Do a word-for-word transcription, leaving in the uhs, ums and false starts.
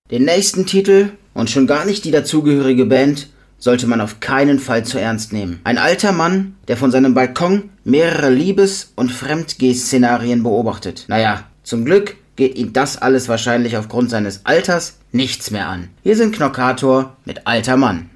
Den nächsten Titel und schon gar nicht die dazugehörige Band sollte man auf keinen Fall zu ernst nehmen. Ein alter Mann, der von seinem Balkon mehrere Liebes- und Fremdgeh-Szenarien beobachtet. Naja, zum Glück geht ihn das alles wahrscheinlich aufgrund seines Alters nichts mehr an. Hier sind Knockator mit Alter Mann.